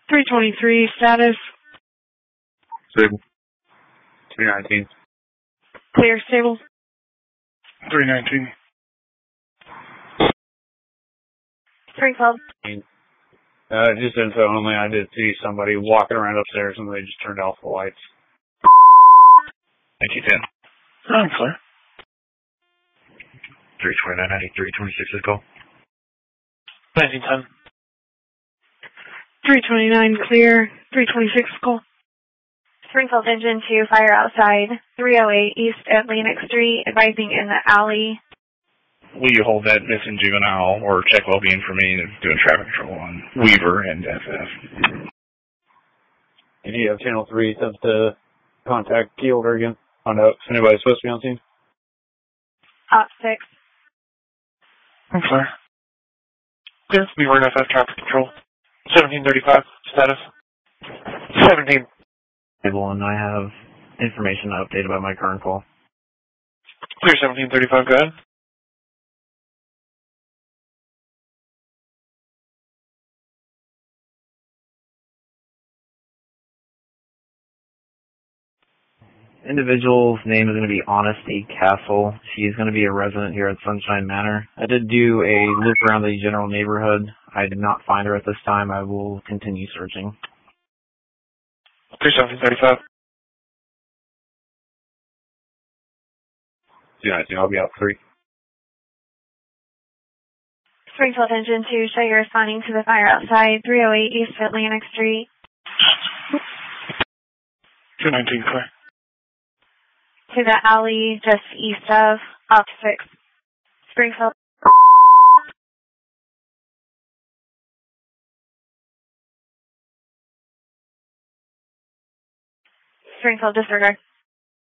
323, status. Stable. 319. Clear, stable. 319. Springfield. Just info only. I did see somebody walking around upstairs and they just turned off the lights. 1910. I'm clear. 329, 326 is call. 1910. 329, clear. 326, call. Springfield engine 2, fire outside, 308 East Atlantic Street, advising in the alley. Will you hold that missing juvenile or check well-being for me doing traffic control on Weaver and FF? And you have Channel 3 sent to contact Keelder again. Find out if anybody's supposed to be on scene. Op 6. I'm clear. Clear. Weaver and FF traffic control. 1735, status. 17. And I have information updated by my current call. Clear 1735, go ahead. Individual's name is going to be Honesty Castle. She's going to be a resident here at Sunshine Manor. I did do a loop around the general neighborhood. I did not find her at this time. I will continue searching. Clear 1735. I'll be out 3. Springfield engine 2, show you're responding to the fire outside, 308 East Atlantic Street. 219, clear. To the alley just east of Op 6. Springfield. Springfield, disregard.